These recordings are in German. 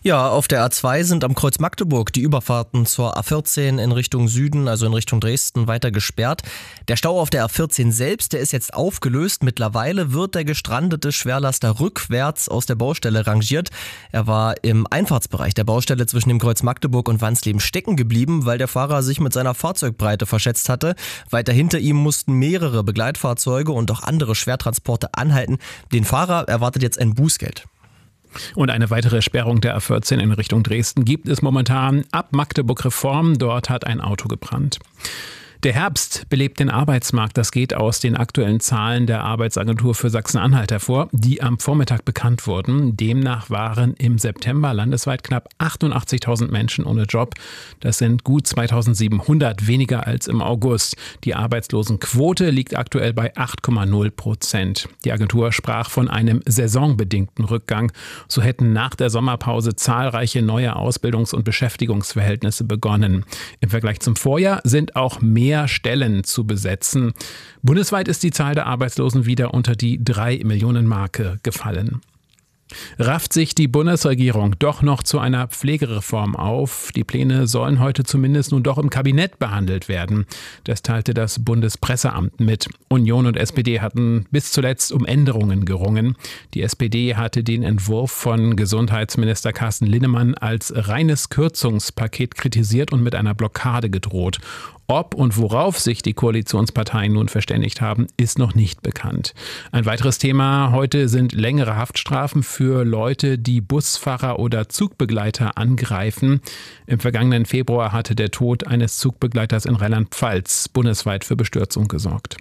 Ja, auf der A2 sind am Kreuz Magdeburg die Überfahrten zur A14 in Richtung Süden, also in Richtung Dresden, weiter gesperrt. Der Stau auf der A14 selbst, der ist jetzt aufgelöst. Mittlerweile wird der gestrandete Schwerlaster rückwärts aus der Baustelle rangiert. Er war im Einfahrtsbereich der Baustelle zwischen dem Kreuz Magdeburg und Wansleben stecken geblieben, weil der Fahrer sich mit seiner Fahrzeugbreite verschätzt hatte. Weiter hinter ihm mussten mehrere Begleitfahrzeuge und auch andere Schwertransporte anhalten. Den Fahrer erwartet jetzt ein Bußgeld. Und eine weitere Sperrung der A14 in Richtung Dresden gibt es momentan ab Magdeburg-Reform. Dort hat ein Auto gebrannt. Der Herbst belebt den Arbeitsmarkt. Das geht aus den aktuellen Zahlen der Arbeitsagentur für Sachsen-Anhalt hervor, die am Vormittag bekannt wurden. Demnach waren im September landesweit knapp 88.000 Menschen ohne Job. Das sind gut 2.700 weniger als im August. Die Arbeitslosenquote liegt aktuell bei 8,0%. Die Agentur sprach von einem saisonbedingten Rückgang. So hätten nach der Sommerpause zahlreiche neue Ausbildungs- und Beschäftigungsverhältnisse begonnen. Im Vergleich zum Vorjahr sind auch mehr Stellen zu besetzen. Bundesweit ist die Zahl der Arbeitslosen wieder unter die 3-Millionen-Marke gefallen. Rafft sich die Bundesregierung doch noch zu einer Pflegereform auf? Die Pläne sollen heute zumindest nun doch im Kabinett behandelt werden. Das teilte das Bundespresseamt mit. Union und SPD hatten bis zuletzt um Änderungen gerungen. Die SPD hatte den Entwurf von Gesundheitsminister Carsten Linnemann als reines Kürzungspaket kritisiert und mit einer Blockade gedroht. Ob und worauf sich die Koalitionsparteien nun verständigt haben, ist noch nicht bekannt. Ein weiteres Thema heute sind längere Haftstrafen für Leute, die Busfahrer oder Zugbegleiter angreifen. Im vergangenen Februar hatte der Tod eines Zugbegleiters in Rheinland-Pfalz bundesweit für Bestürzung gesorgt.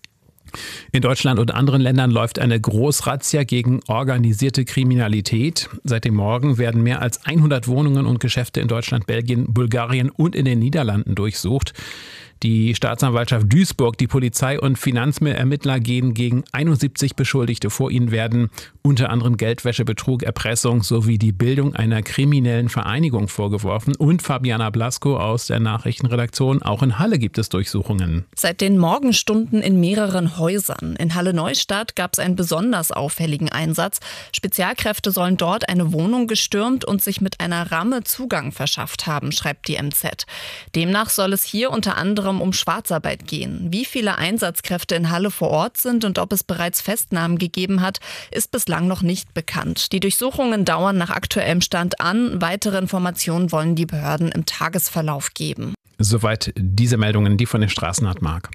In Deutschland und anderen Ländern läuft eine Großrazzia gegen organisierte Kriminalität. Seit dem Morgen werden mehr als 100 Wohnungen und Geschäfte in Deutschland, Belgien, Bulgarien und in den Niederlanden durchsucht. Die Staatsanwaltschaft Duisburg, die Polizei und Finanzermittler gehen gegen 71 Beschuldigte vor. Ihnen werden unter anderem Geldwäsche, Betrug, Erpressung sowie die Bildung einer kriminellen Vereinigung vorgeworfen. Und Fabiana Blasko aus der Nachrichtenredaktion. Auch in Halle gibt es Durchsuchungen. Seit den Morgenstunden in mehreren Häusern. In Halle-Neustadt gab es einen besonders auffälligen Einsatz. Spezialkräfte sollen dort eine Wohnung gestürmt und sich mit einer Ramme Zugang verschafft haben, schreibt die MZ. Demnach soll es hier unter anderem um Schwarzarbeit gehen. Wie viele Einsatzkräfte in Halle vor Ort sind und ob es bereits Festnahmen gegeben hat, ist bislang noch nicht bekannt. Die Durchsuchungen dauern nach aktuellem Stand an. Weitere Informationen wollen die Behörden im Tagesverlauf geben. Soweit diese Meldungen, die von den Straßen hat Marc.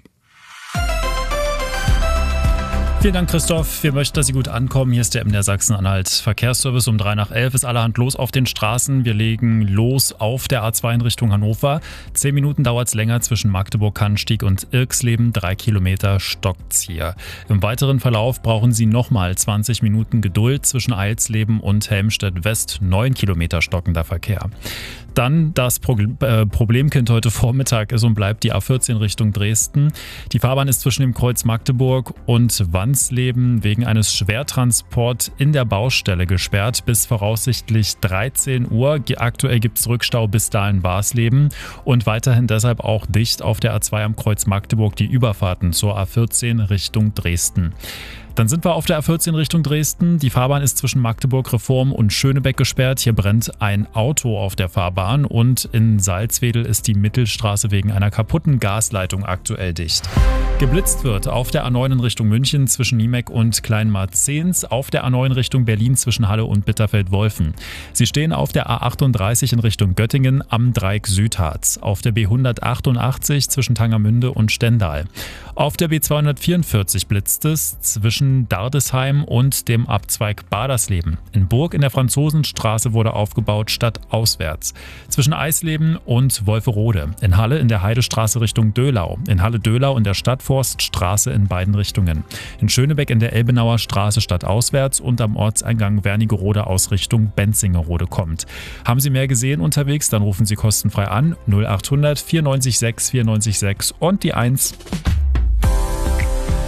Vielen Dank, Christoph. Wir möchten, dass Sie gut ankommen. Hier ist der MDR Sachsen-Anhalt Verkehrsservice. Um 11:03 ist allerhand los auf den Straßen. Wir legen los auf der A2 in Richtung Hannover. 10 Minuten dauert es länger zwischen Magdeburg-Cannstatt und Irxleben. 3 Kilometer stockt's hier. Im weiteren Verlauf brauchen Sie nochmal 20 Minuten Geduld zwischen Eilsleben und Helmstedt-West. 9 Kilometer stockender Verkehr. Dann das Problemkind heute Vormittag ist und bleibt die A14 Richtung Dresden. Die Fahrbahn ist zwischen dem Kreuz Magdeburg und Wansleben wegen eines Schwertransports in der Baustelle gesperrt bis voraussichtlich 13 Uhr. Aktuell gibt es Rückstau bis dahin Warsleben und weiterhin deshalb auch dicht auf der A2 am Kreuz Magdeburg die Überfahrten zur A14 Richtung Dresden. Dann sind wir auf der A14 Richtung Dresden. Die Fahrbahn ist zwischen Magdeburg, Reform und Schönebeck gesperrt. Hier brennt ein Auto auf der Fahrbahn und in Salzwedel ist die Mittelstraße wegen einer kaputten Gasleitung aktuell dicht. Geblitzt wird auf der A9 in Richtung München zwischen Niemek und Kleinmarzens, auf der A9 Richtung Berlin zwischen Halle und Bitterfeld-Wolfen. Sie stehen auf der A38 in Richtung Göttingen am Dreieck Südharz, auf der B188 zwischen Tangermünde und Stendal. Auf der B244 blitzt es zwischen Dardesheim und dem Abzweig Badersleben. In Burg in der Franzosenstraße wurde aufgebaut stadtauswärts. Zwischen Eisleben und Wolferode. In Halle in der Heidestraße Richtung Döhlau. In Halle-Döhlau in der Stadtforststraße in beiden Richtungen. In Schönebeck in der Elbenauer Straße stadtauswärts und am Ortseingang Wernigerode aus Richtung Benzingerode kommt. Haben Sie mehr gesehen unterwegs, dann rufen Sie kostenfrei an 0800 496 496 und die 1.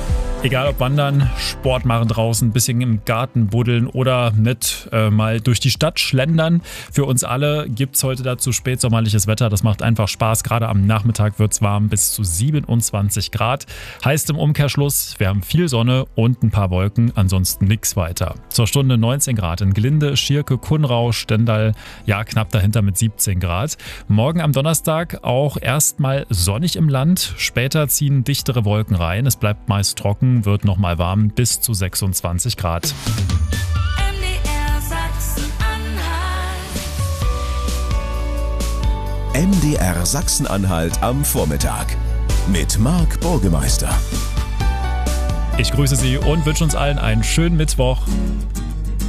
Egal ob wandern, Sport machen draußen, ein bisschen im Garten buddeln oder mit mal durch die Stadt schlendern. Für uns alle gibt es heute dazu spätsommerliches Wetter. Das macht einfach Spaß. Gerade am Nachmittag wird es warm, bis zu 27 Grad. Heißt im Umkehrschluss, wir haben viel Sonne und ein paar Wolken, ansonsten nichts weiter. Zur Stunde 19 Grad in Glinde, Schierke, Kuhnrau, Stendal, ja knapp dahinter mit 17 Grad. Morgen am Donnerstag auch erstmal sonnig im Land. Später ziehen dichtere Wolken rein. Es bleibt meist trocken, wird nochmal warm bis zu 26 Grad. MDR Sachsen-Anhalt am Vormittag mit Marc Burgemeister. Ich grüße Sie und wünsche uns allen einen schönen Mittwoch.